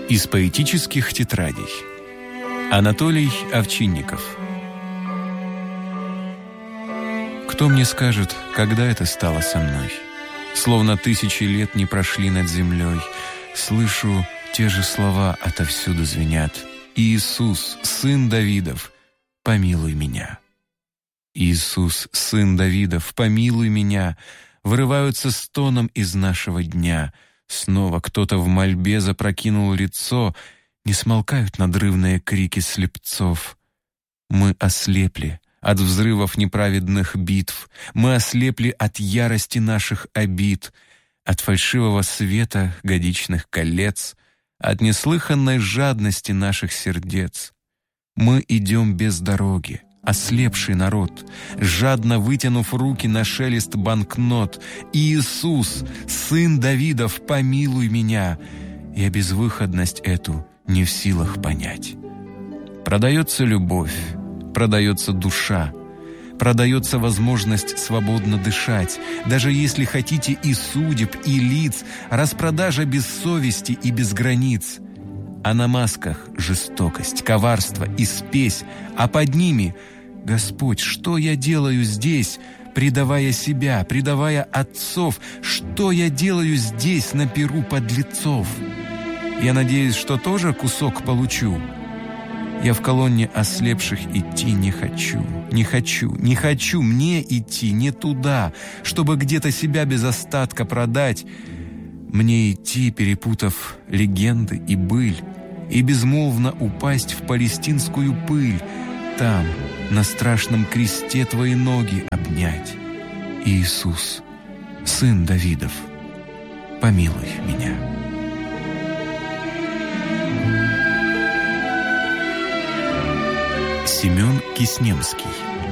Из поэтических тетрадей. Анатолий Овчинников. Кто мне скажет, когда это стало со мной? Словно 1000 лет не прошли над землей. Слышу, те же слова отовсюду звенят. Иисус, сын Давидов, помилуй меня. Иисус, сын Давидов, помилуй меня. Вырываются стоном из нашего дня. Снова кто-то в мольбе запрокинул лицо. Не смолкают надрывные крики слепцов. Мы ослепли от взрывов неправедных битв. Мы ослепли от ярости наших обид, от фальшивого света годичных колец, от неслыханной жадности наших сердец. Мы идем без дороги, ослепший народ, жадно вытянув руки на шелест банкнот. Иисус, сын Давидов, помилуй меня. Я безвыходность эту не в силах понять. Продается любовь, продается душа, продается возможность свободно дышать. Даже если хотите и судеб, и лиц, распродажа без совести и без границ. А на масках жестокость, коварство и спесь, а под ними «Господь, что я делаю здесь, предавая себя, предавая отцов? Что я делаю здесь, на перу подлецов? Я надеюсь, что тоже кусок получу. Я в колонне ослепших идти не хочу, не хочу, не хочу мне идти не туда, чтобы где-то себя без остатка продать. Мне идти, перепутав легенды и быль, и безмолвно упасть в палестинскую пыль, там, на страшном кресте твои ноги обнять. Иисус, сын Давидов, помилуй меня. Семен Киснемский.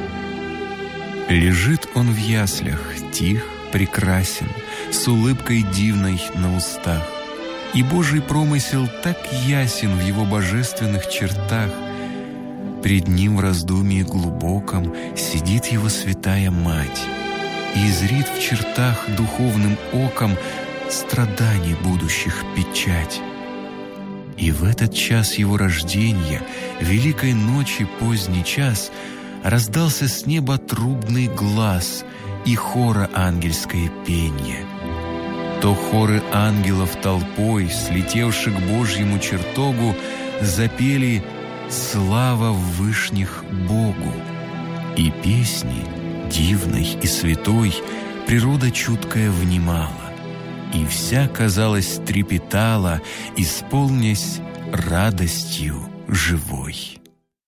Лежит он в яслях, тих, прекрасен, с улыбкой дивной на устах. И Божий промысел так ясен в его божественных чертах. Пред ним в раздумье глубоком сидит его святая мать и зрит в чертах духовным оком страданий будущих печать. И в этот час его рождения, великой ночи поздний час, раздался с неба трубный глас и хора ангельское пение. То хоры ангелов толпой, слетевши к Божьему чертогу, запели «Слава вышних Богу!» И песни, дивной и святой, природа чуткая внимала, и вся, казалось, трепетала, исполнясь радостью живой.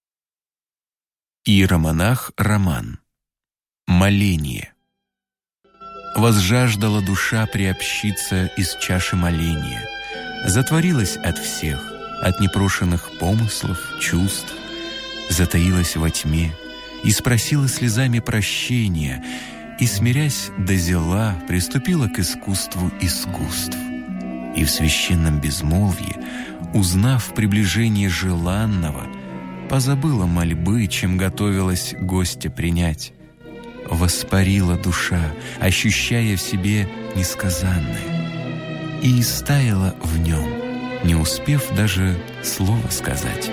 Иеромонах Роман. Моление. Возжаждала душа приобщиться из чаши моления, затворилась от всех, от непрошенных помыслов, чувств, затаилась во тьме и спросила слезами прощения, и, смирясь до зела, приступила к искусству искусств. И в священном безмолвье, узнав приближение желанного, позабыла мольбы, чем готовилась гостя принять. Воспарила душа, ощущая в себе несказанное, и истаяла в нем, не успев даже слова сказать.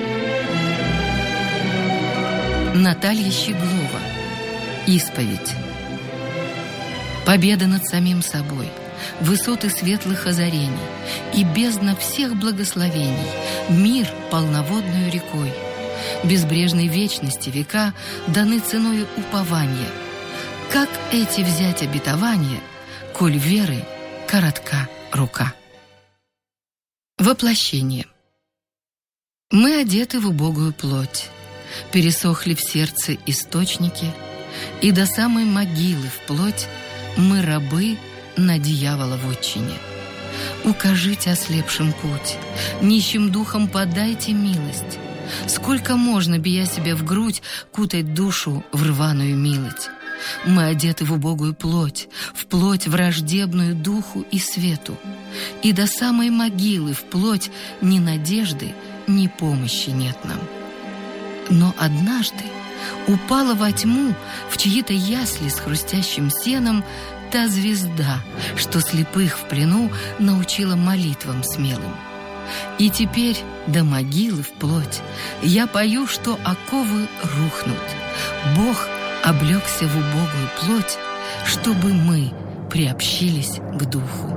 Наталья Щеглова. Исповедь. Победа над самим собой, высоты светлых озарений и бездна всех благословений, мир полноводную рекой. Безбрежной вечности века даны ценою упования. Как эти взять обетования, коль веры коротка рука? Воплощение. Мы одеты в убогую плоть, пересохли в сердце источники, и до самой могилы вплоть мы рабы на дьявола вотчине. Укажите ослепшим путь, нищим духом подайте милость. Сколько можно, бия себя в грудь, кутать душу в рваную милость? Мы одеты в убогую плоть, в плоть враждебную духу и свету, и до самой могилы вплоть ни надежды, ни помощи нет нам. Но однажды упала во тьму в чьи-то ясли с хрустящим сеном та звезда, что слепых в плену научила молитвам смелым. И теперь до могилы вплоть я пою, что оковы рухнут. Бог облегся в убогую плоть, чтобы мы приобщились к Духу.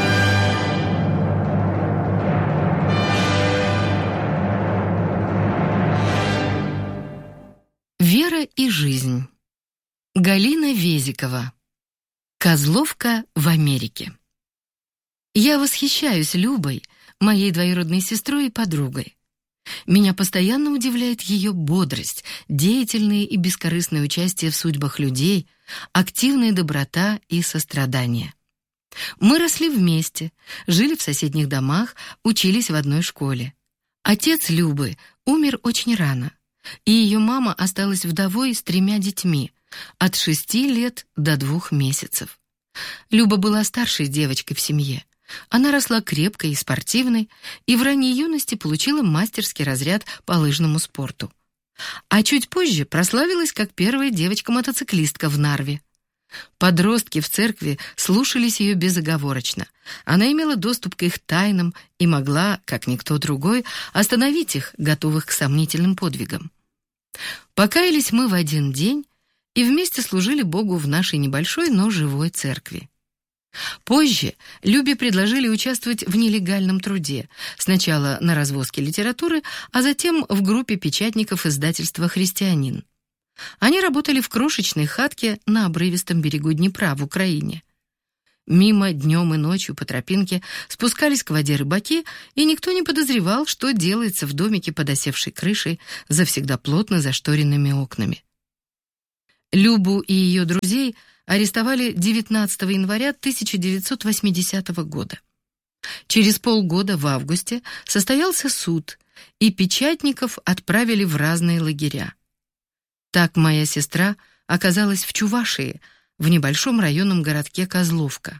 Вера и жизнь. Галина Везикова. Козловка в Америке. Я восхищаюсь Любой, моей двоюродной сестрой и подругой. Меня постоянно удивляет ее бодрость, деятельное и бескорыстное участие в судьбах людей, активная доброта и сострадание. Мы росли вместе, жили в соседних домах, учились в одной школе. Отец Любы умер очень рано, и ее мама осталась вдовой с 3 детьми, от 6 лет до 2 месяцев. Люба была старшей девочкой в семье. Она росла крепкой и спортивной, и в ранней юности получила мастерский разряд по лыжному спорту. А чуть позже прославилась как первая девочка-мотоциклистка в Нарве. Подростки в церкви слушались ее безоговорочно. Она имела доступ к их тайнам и могла, как никто другой, остановить их, готовых к сомнительным подвигам. Покаялись мы в один день и вместе служили Богу в нашей небольшой, но живой церкви. Позже Любе предложили участвовать в нелегальном труде, сначала на развозке литературы, а затем в группе печатников издательства «Христианин». Они работали в крошечной хатке на обрывистом берегу Днепра в Украине. Мимо днем и ночью по тропинке спускались к воде рыбаки, и никто не подозревал, что делается в домике под осевшей крышей, завсегда плотно зашторенными окнами. Любу и ее друзей арестовали 19 января 1980 года. Через полгода, в августе, состоялся суд, и печатников отправили в разные лагеря. Так моя сестра оказалась в Чувашии, в небольшом районном городке Козловка.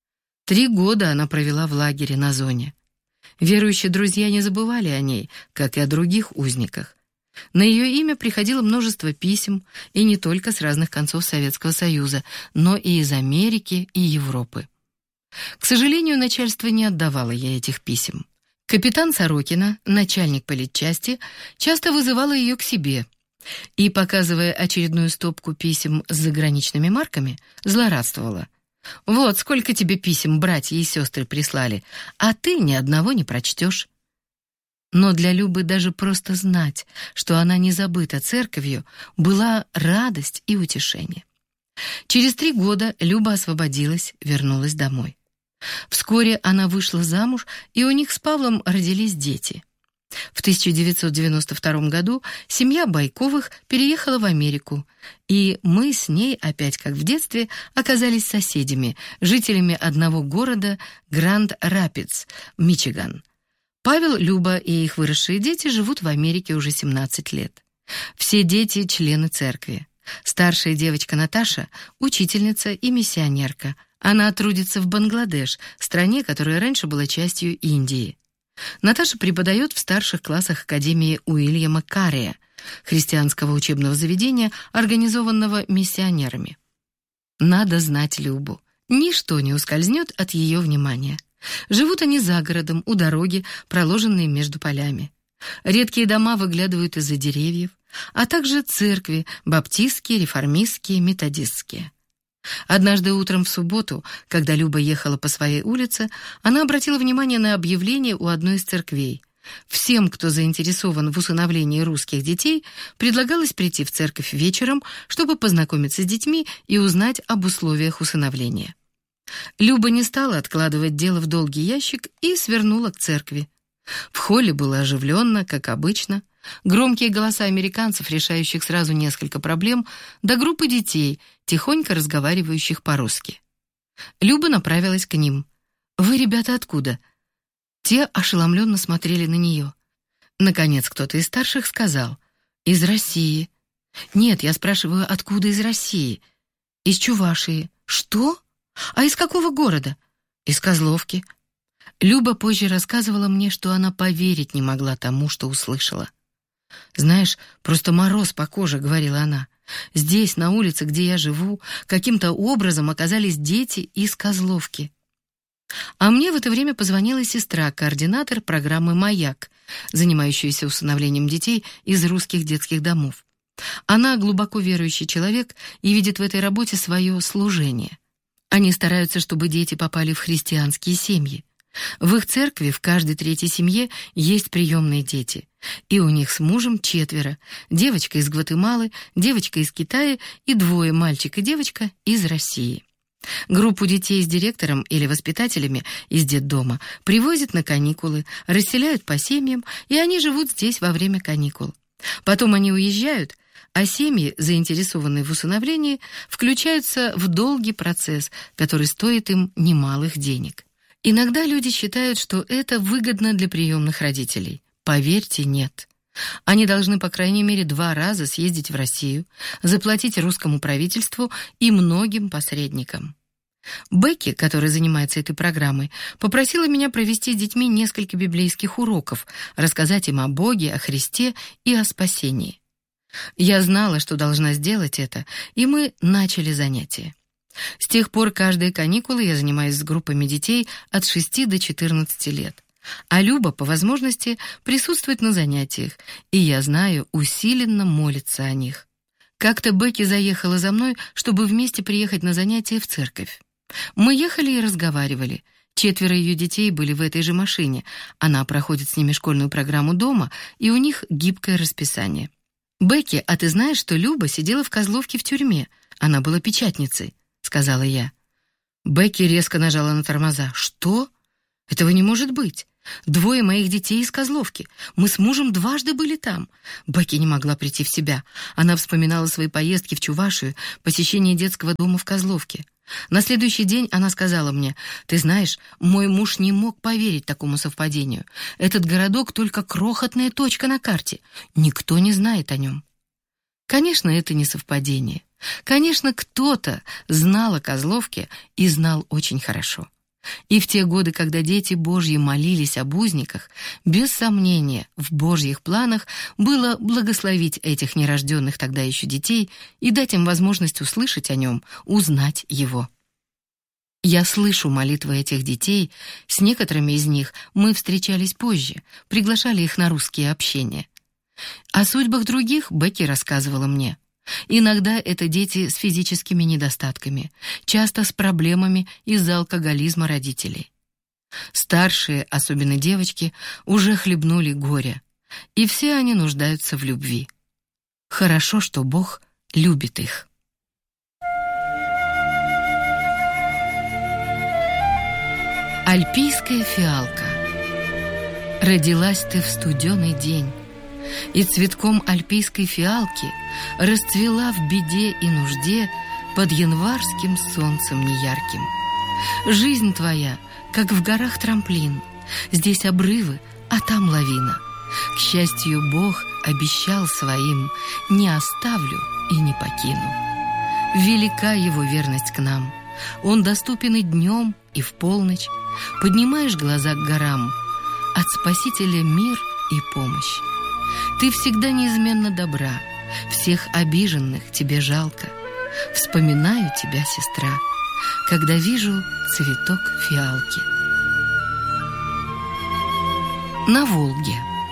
3 года она провела в лагере на зоне. Верующие друзья не забывали о ней, как и о других узниках. На ее имя приходило множество писем, и не только с разных концов Советского Союза, но и из Америки и Европы. К сожалению, начальство не отдавало ей этих писем. Капитан Сорокина, начальник политчасти, часто вызывала ее к себе и, показывая очередную стопку писем с заграничными марками, злорадствовала. «Вот сколько тебе писем братья и сестры прислали, а ты ни одного не прочтешь». Но для Любы даже просто знать, что она не забыта церковью, была радость и утешение. Через 3 года Люба освободилась, вернулась домой. Вскоре она вышла замуж, и у них с Павлом родились дети. В 1992 году семья Байковых переехала в Америку, и мы с ней, опять как в детстве, оказались соседями, жителями одного города Гранд-Рапидс, Мичиган. Павел, Люба и их выросшие дети живут в Америке уже 17 лет. Все дети — члены церкви. Старшая девочка Наташа — учительница и миссионерка. Она трудится в Бангладеш, стране, которая раньше была частью Индии. Наташа преподает в старших классах Академии Уильяма Кария, христианского учебного заведения, организованного миссионерами. Надо знать Любу. Ничто не ускользнет от ее внимания. Живут они за городом, у дороги, проложенной между полями. Редкие дома выглядывают из-за деревьев, а также церкви — баптистские, реформистские, методистские. Однажды утром в субботу, когда Люба ехала по своей улице, она обратила внимание на объявление у одной из церквей. Всем, кто заинтересован в усыновлении русских детей, предлагалось прийти в церковь вечером, чтобы познакомиться с детьми и узнать об условиях усыновления. Люба не стала откладывать дело в долгий ящик и свернула к церкви. В холле было оживленно, как обычно. Громкие голоса американцев, решающих сразу несколько проблем, до группы детей, тихонько разговаривающих по-русски. Люба направилась к ним. «Вы, ребята, откуда?» Те ошеломленно смотрели на нее. Наконец кто-то из старших сказал: «Из России». «Нет, я спрашиваю, откуда из России?» «Из Чувашии». «Что? А из какого города?» «Из Козловки». Люба позже рассказывала мне, что она поверить не могла тому, что услышала. «Знаешь, просто мороз по коже», — говорила она. «Здесь, на улице, где я живу, каким-то образом оказались дети из Козловки». А мне в это время позвонила сестра, координатор программы «Маяк», занимающаяся усыновлением детей из русских детских домов. Она глубоко верующий человек и видит в этой работе свое служение. Они стараются, чтобы дети попали в христианские семьи. В их церкви в каждой третьей семье есть приемные дети. И у них с мужем 4. Девочка из Гватемалы, девочка из Китая и 2, мальчик и девочка, из России. Группу детей с директором или воспитателями из детдома привозят на каникулы, расселяют по семьям, и они живут здесь во время каникул. Потом они уезжают, а семьи, заинтересованные в усыновлении, включаются в долгий процесс, который стоит им немалых денег. Иногда люди считают, что это выгодно для приемных родителей. Поверьте, нет. Они должны, по крайней мере, 2 раза съездить в Россию, заплатить русскому правительству и многим посредникам. Бекки, которая занимается этой программой, попросила меня провести с детьми несколько библейских уроков, рассказать им о Боге, о Христе и о спасении. Я знала, что должна сделать это, и мы начали занятия. С тех пор каждые каникулы я занимаюсь с группами детей от 6 до 14 лет. А Люба, по возможности, присутствует на занятиях, и, я знаю, усиленно молится о них. Как-то Бекки заехала за мной, чтобы вместе приехать на занятия в церковь. Мы ехали и разговаривали. 4 ее детей были в этой же машине. Она проходит с ними школьную программу дома, и у них гибкое расписание. «Бекки, а ты знаешь, что Люба сидела в Козловке в тюрьме? Она была печатницей», — сказала я. Бекки резко нажала на тормоза. «Что? Этого не может быть. 2 моих детей из Козловки. Мы с мужем 2 были там». Бекки не могла прийти в себя. Она вспоминала свои поездки в Чувашию, посещение детского дома в Козловке. На следующий день она сказала мне: «Ты знаешь, мой муж не мог поверить такому совпадению. Этот городок только крохотная точка на карте. Никто не знает о нем». Конечно, это не совпадение. Конечно, кто-то знал о Козловке и знал очень хорошо. И в те годы, когда дети Божьи молились об узниках, без сомнения, в Божьих планах было благословить этих нерожденных тогда еще детей и дать им возможность услышать о нем, узнать его. Я слышу молитвы этих детей, с некоторыми из них мы встречались позже, приглашали их на русские общения. О судьбах других Бекки рассказывала мне. Иногда это дети с физическими недостатками, часто с проблемами из-за алкоголизма родителей. Старшие, особенно девочки, уже хлебнули горя, и все они нуждаются в любви. Хорошо, что Бог любит их. Альпийская фиалка. Родилась ты в студеный день, и цветком альпийской фиалки расцвела в беде и нужде под январским солнцем неярким. Жизнь твоя, как в горах трамплин, здесь обрывы, а там лавина. К счастью, Бог обещал своим: не оставлю и не покину. Велика его верность к нам, он доступен и днем, и в полночь. Поднимаешь глаза к горам, от Спасителя мир и помощь. Ты всегда неизменно добра, всех обиженных тебе жалко. Вспоминаю тебя, сестра, когда вижу цветок фиалки. На Волге.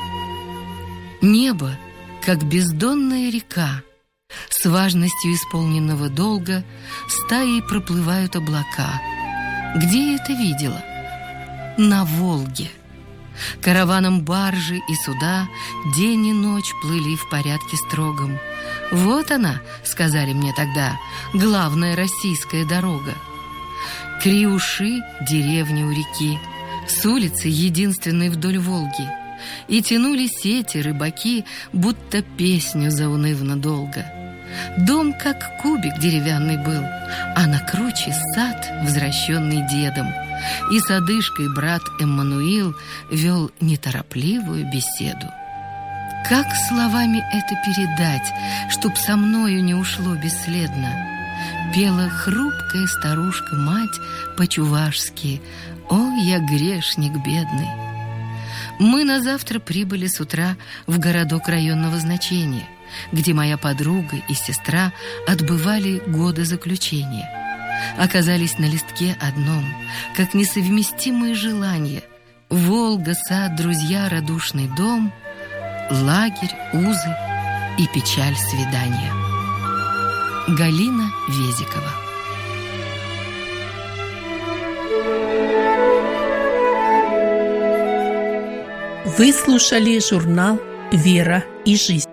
Небо, как бездонная река, с важностью исполненного долга стаей проплывают облака. Где я это видела? На Волге. Караваном баржи и суда день и ночь плыли в порядке строгом. Вот она, сказали мне тогда, главная российская дорога. Криуши — деревня у реки, с улицы единственной вдоль Волги. И тянули сети рыбаки, будто песню заунывно долго. Дом как кубик деревянный был, а на круче сад, возвращенный дедом. И с одышкой брат Эммануил вел неторопливую беседу. Как словами это передать, чтоб со мною не ушло бесследно? Пела хрупкая старушка-мать по-чувашски: «О, я грешник бедный». Мы на завтра прибыли с утра в городок районного значения, где моя подруга и сестра отбывали годы заключения. оказались на листке одном, как несовместимые желания. Волга, сад, друзья, радушный дом, лагерь, узы и печаль свидания. Галина Везикова. Вы слушали журнал «Вера и жизнь».